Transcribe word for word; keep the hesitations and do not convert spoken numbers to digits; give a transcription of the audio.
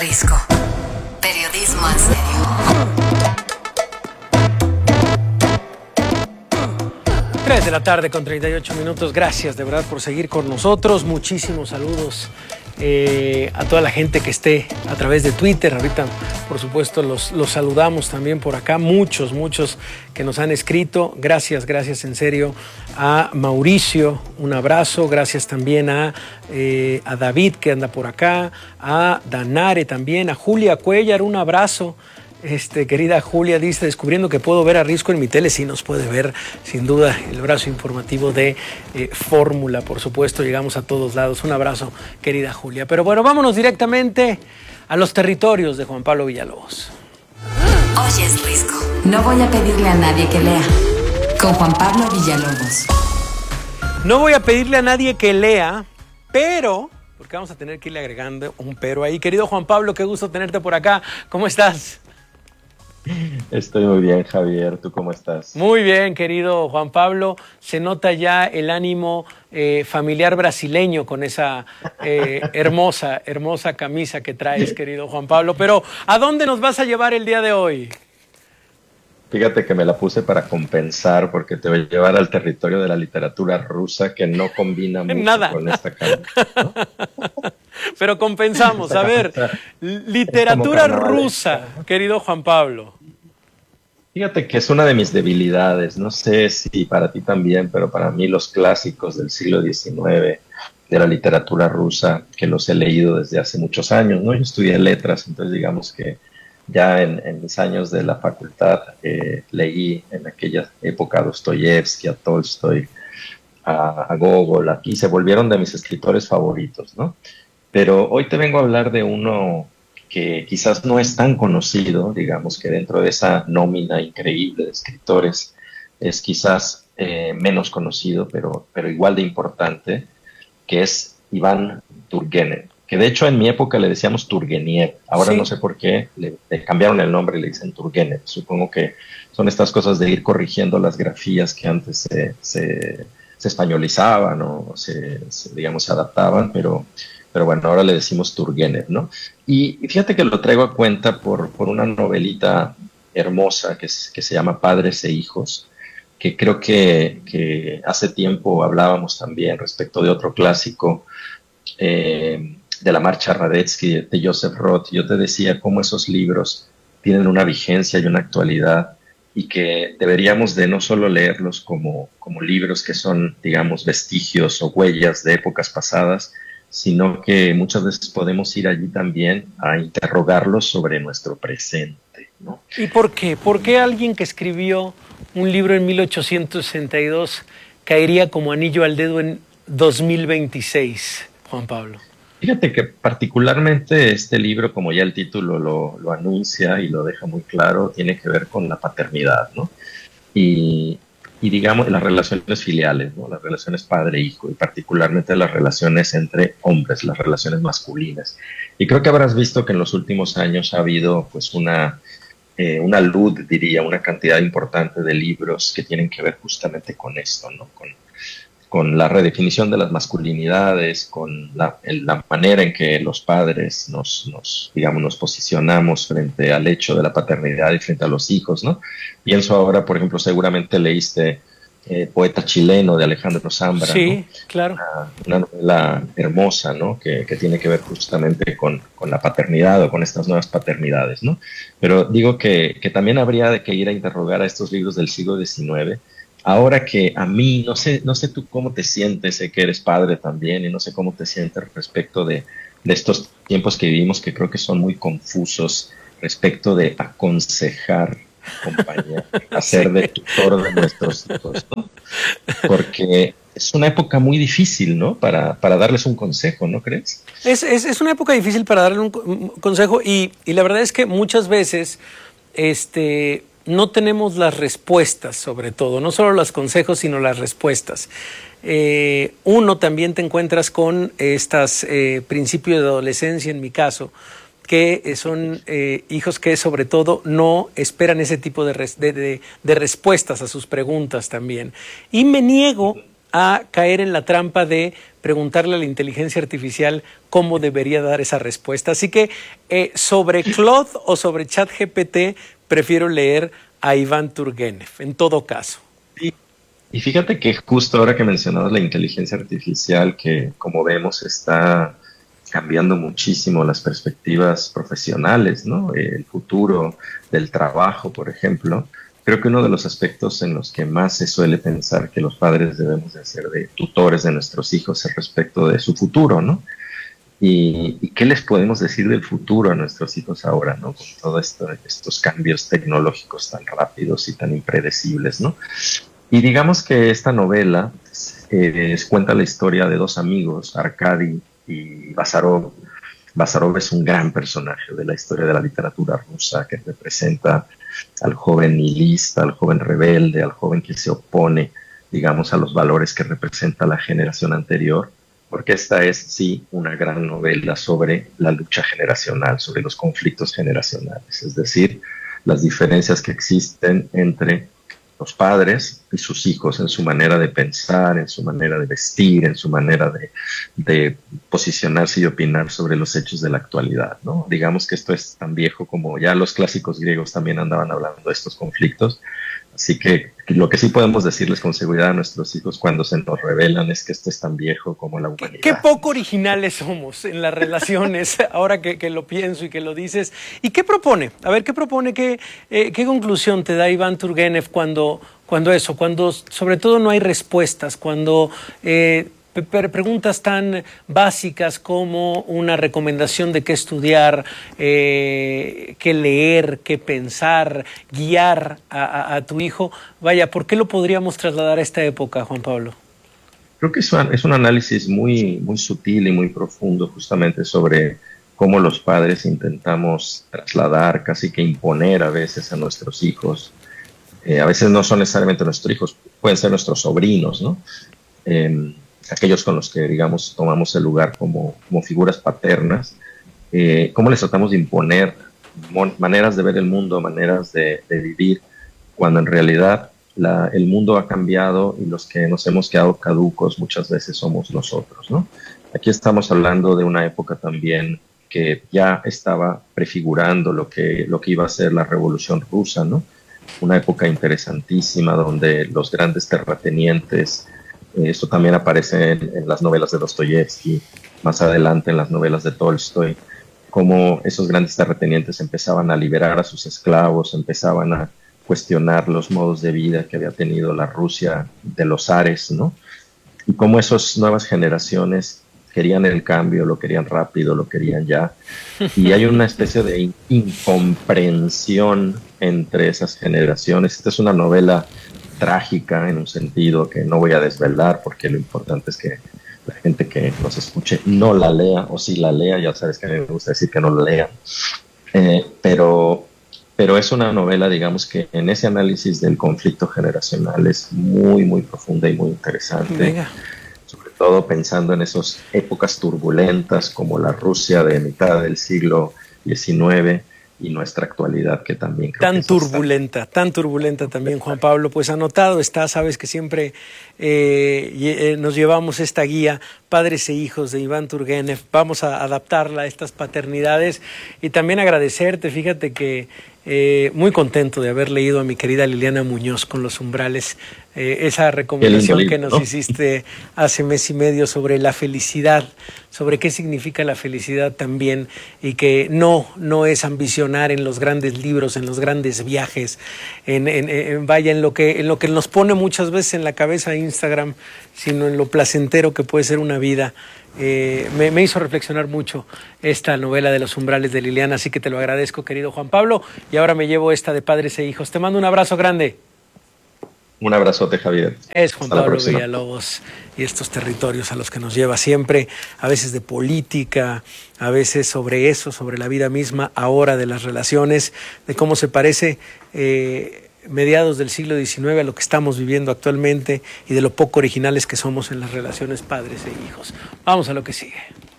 Risco. Periodismo en serio. tres de la tarde con treinta y ocho minutos. Gracias de verdad por seguir con nosotros. Muchísimos saludos eh, a toda la gente que esté a través de Twitter. Ahorita, por supuesto, los, los saludamos también por acá. Muchos, muchos que nos han escrito. Gracias, gracias en serio a Mauricio. Un abrazo. Gracias también a, eh, a David que anda por acá. A Danare también. A Julia Cuellar. Un abrazo. Este, querida Julia dice, descubriendo que puedo ver a Risco en mi tele, sí nos puede ver, sin duda, el brazo informativo de eh, Fórmula, por supuesto, llegamos a todos lados. Un abrazo, querida Julia. Pero bueno, vámonos directamente a los territorios de Juan Pablo Villalobos. Hoy es Risco. No voy a pedirle a nadie que lea. Con Juan Pablo Villalobos. No voy a pedirle a nadie que lea, pero, porque vamos a tener que irle agregando un pero ahí. Querido Juan Pablo, qué gusto tenerte por acá. ¿Cómo estás? Estoy muy bien, Javier. ¿Tú cómo estás? Muy bien, querido Juan Pablo. Se nota ya el ánimo eh, familiar brasileño con esa eh, hermosa, hermosa camisa que traes, querido Juan Pablo. Pero, ¿a dónde nos vas a llevar el día de hoy? Fíjate que me la puse para compensar porque te voy a llevar al territorio de la literatura rusa que no combina mucho Nada. con esta camisa, ¿no? Pero compensamos. A ver, literatura rusa, querido Juan Pablo. Fíjate que es una de mis debilidades. No sé si para ti también, pero para mí los clásicos del siglo diecinueve de la literatura rusa, que los he leído desde hace muchos años, ¿no? Yo estudié letras, entonces digamos que ya en, en mis años de la facultad eh, leí en aquella época a Dostoyevsky, a Tolstoy, a, a Gogol, aquí se volvieron de mis escritores favoritos, ¿no? Pero hoy te vengo a hablar de uno que quizás no es tan conocido, digamos que dentro de esa nómina increíble de escritores es quizás eh, menos conocido, pero, pero igual de importante, que es Iván Turgenev, que de hecho en mi época le decíamos Turgeniev, ahora Sí. No sé por qué, le, le cambiaron el nombre y le dicen Turgenev. Supongo que son estas cosas de ir corrigiendo las grafías que antes se, se, se españolizaban o se, se, digamos, se adaptaban, pero... Pero bueno, ahora le decimos Turgenev, ¿no? Y, y fíjate que lo traigo a cuenta por, por una novelita hermosa que, es, que se llama Padres e Hijos, que creo que, que hace tiempo hablábamos también respecto de otro clásico, eh, de la Marcha Radetzky, de, de Joseph Roth. Yo te decía cómo esos libros tienen una vigencia y una actualidad y que deberíamos de no solo leerlos como, como libros que son, digamos, vestigios o huellas de épocas pasadas, sino que muchas veces podemos ir allí también a interrogarlos sobre nuestro presente, ¿no? ¿Y por qué? ¿Por qué alguien que escribió un libro en mil ochocientos sesenta y dos caería como anillo al dedo en dos mil veintiséis, Juan Pablo? Fíjate que particularmente este libro, como ya el título lo, lo anuncia y lo deja muy claro, tiene que ver con la paternidad, ¿no? Y, y digamos las relaciones filiales, ¿no? Las relaciones padre-hijo y particularmente las relaciones entre hombres, las relaciones masculinas. Y creo que habrás visto que en los últimos años ha habido pues una, eh, una luz, diría, una cantidad importante de libros que tienen que ver justamente con esto, ¿no? Con, con la redefinición de las masculinidades, con la, la manera en que los padres nos, nos, digamos, nos posicionamos frente al hecho de la paternidad y frente a los hijos, ¿no? Pienso ahora, por ejemplo, seguramente leíste eh, Poeta chileno de Alejandro Zambra, Sí, ¿no? claro. Una, una novela hermosa, ¿no? Que, que tiene que ver justamente con, con la paternidad o con estas nuevas paternidades, ¿no? Pero digo que, que también habría de que ir a interrogar a estos libros del siglo diecinueve. Ahora que a mí, no sé, no sé tú cómo te sientes, sé que eres padre también y no sé cómo te sientes respecto de, de estos tiempos que vivimos que creo que son muy confusos respecto de aconsejar, acompañar, hacer Sí. de tutor de nuestros hijos, ¿no? Porque es una época muy difícil, ¿no? Para, para darles un consejo, ¿no crees? Es, es, es una época difícil para darle un, un consejo y, y la verdad es que muchas veces este, no tenemos las respuestas, sobre todo, no solo los consejos, sino las respuestas. Eh, uno, también te encuentras con estos eh, principios de adolescencia, en mi caso, que son eh, hijos que sobre todo no esperan ese tipo de, res, de, de, de respuestas a sus preguntas también. Y me niego a caer en la trampa de preguntarle a la inteligencia artificial cómo debería dar esa respuesta. Así que eh, sobre Claude o sobre ChatGPT prefiero leer a Iván Turgenev, en todo caso. Y, y fíjate que justo ahora que mencionabas la inteligencia artificial, que como vemos está cambiando muchísimo las perspectivas profesionales, ¿no? El futuro del trabajo, por ejemplo. Creo que uno de los aspectos en los que más se suele pensar que los padres debemos de ser de tutores de nuestros hijos es respecto de su futuro, ¿no? Y, y qué les podemos decir del futuro a nuestros hijos ahora, ¿no? Con todos esto, estos cambios tecnológicos tan rápidos y tan impredecibles, ¿no? Y digamos que esta novela eh, cuenta la historia de dos amigos, Arkady y Bazarov. Bazarov es un gran personaje de la historia de la literatura rusa que representa al joven nihilista, al joven rebelde, al joven que se opone, digamos, a los valores que representa la generación anterior, porque esta es, sí, una gran novela sobre la lucha generacional, sobre los conflictos generacionales, es decir, las diferencias que existen entre los padres y sus hijos en su manera de pensar, en su manera de vestir, en su manera de, de posicionarse y opinar sobre los hechos de la actualidad, ¿no? Digamos que esto es tan viejo como ya los clásicos griegos también andaban hablando de estos conflictos. Así que lo que sí podemos decirles con seguridad a nuestros hijos cuando se nos revelan es que esto es tan viejo como la humanidad. Qué, qué poco originales somos en las relaciones, ahora que, que lo pienso y que lo dices. ¿Y qué propone? A ver, ¿qué propone? ¿Qué, eh, qué conclusión te da Iván Turgenev cuando, cuando eso, cuando sobre todo no hay respuestas, cuando... Eh, preguntas tan básicas como una recomendación de qué estudiar, eh, qué leer, qué pensar, guiar a, a, a tu hijo? Vaya, ¿por qué lo podríamos trasladar a esta época, Juan Pablo? Creo que es un, es un análisis muy, muy sutil y muy profundo justamente sobre cómo los padres intentamos trasladar, casi que imponer a veces a nuestros hijos. Eh, a veces no son necesariamente nuestros hijos, pueden ser nuestros sobrinos, ¿no? Eh, aquellos con los que, digamos, tomamos el lugar como, como figuras paternas, eh, cómo les tratamos de imponer maneras de ver el mundo, maneras de, de vivir, cuando en realidad la, el mundo ha cambiado y los que nos hemos quedado caducos muchas veces somos nosotros, ¿no? Aquí estamos hablando de una época también que ya estaba prefigurando lo que, lo que iba a ser la Revolución Rusa, ¿no? Una época interesantísima donde los grandes terratenientes. Esto también aparece en, en las novelas de Dostoyevsky, más adelante en las novelas de Tolstoy, cómo esos grandes terratenientes empezaban a liberar a sus esclavos, empezaban a cuestionar los modos de vida que había tenido la Rusia de los zares, ¿no? Y cómo esas nuevas generaciones querían el cambio, lo querían rápido, lo querían ya. Y hay una especie de in- incomprensión entre esas generaciones. Esta es una novela trágica en un sentido que no voy a desvelar porque lo importante es que la gente que nos escuche no la lea, o si la lea, ya sabes que a mí me gusta decir que no la lean, eh, pero, pero es una novela, digamos, que en ese análisis del conflicto generacional es muy, muy profunda y muy interesante. Venga. Sobre todo pensando en esas épocas turbulentas como la Rusia de mitad del siglo diecinueve, y nuestra actualidad que también creo tan que turbulenta, está... tan turbulenta también, Juan Pablo. Pues anotado está, sabes que siempre eh, eh, nos llevamos esta guía, Padres e Hijos de Iván Turgenev. Vamos a adaptarla a estas paternidades y también agradecerte, fíjate que eh, muy contento de haber leído a mi querida Liliana Muñoz con Los Umbrales, eh, esa recomendación lindo, que nos ¿no? hiciste hace mes y medio sobre la felicidad, sobre qué significa la felicidad también, y que no, no es ambicionar en los grandes libros, en los grandes viajes, en, en, en vaya, en lo que, en lo que nos pone muchas veces en la cabeza Instagram, sino en lo placentero que puede ser una vida. Eh, me, me hizo reflexionar mucho esta novela de Los Umbrales de Liliana, así que te lo agradezco, querido Juan Pablo, y ahora me llevo esta de Padres e Hijos. Te mando un abrazo grande. Un abrazote, Javier. Es Juan Pablo Villalobos y estos territorios a los que nos lleva siempre, a veces de política, a veces sobre eso, sobre la vida misma, ahora de las relaciones, de cómo se parece eh, mediados del siglo diecinueve a lo que estamos viviendo actualmente y de lo poco originales que somos en las relaciones padres e hijos. Vamos a lo que sigue.